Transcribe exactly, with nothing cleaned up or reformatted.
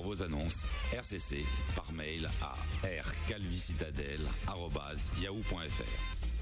vos annonces, R C C par mail à r calvicitadelle arobase yahoo point f r.